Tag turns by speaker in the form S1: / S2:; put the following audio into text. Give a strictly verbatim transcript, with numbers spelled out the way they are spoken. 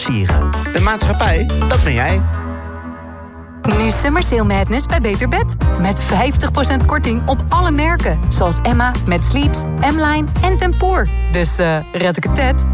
S1: Sieren. De maatschappij, dat ben jij.
S2: Nu Summer Sale Madness bij Beter Bed. Met vijftig procent korting op alle merken. Zoals Emma, Met Sleeps, M-Line en Tempoor. Dus uh, red ik het, Ted.